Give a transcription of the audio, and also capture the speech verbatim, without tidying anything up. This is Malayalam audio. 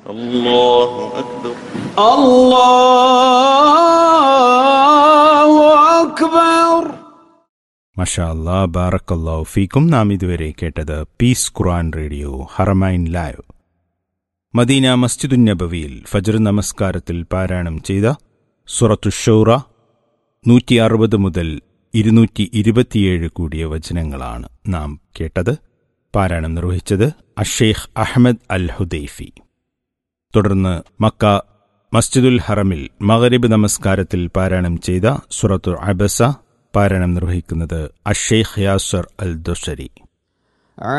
الله أكبر الله أكبر. മഷാ അല്ലാ, ബാറക്കല്ലാഹു ഫീക്കും. നാം ഇതുവരെ കേട്ടത് പീസ് ഖുർആൻ radio Haramain live. Medina മസ്ജിദുൻ നബവിയിൽ Fajr നമസ്കാരത്തിൽ പാരായണം ചെയ്ത സൂറത്തു ഷൂറ നൂറ്റി അറുപത് മുതൽ ഇരുന്നൂറ്റി ഇരുപത്തിയേഴ് കൂടിയ വചനങ്ങളാണ് നാം കേട്ടത്. പാരായണം നിർവഹിച്ചത് അഷേഖ് അഹമ്മദ് അൽ ഹുദൈഫി. തുടർന്ന് മക്ക മസ്ജിദുൽ ഹറമിൽ മഗ്രിബ് നമസ്കാരത്തിൽ പാരായണം ചെയ്ത സൂറത്തു അബസ പാരായണം നിർവഹിക്കുന്നത് അഷേഖ് യാസർ അൽ ദുസരി.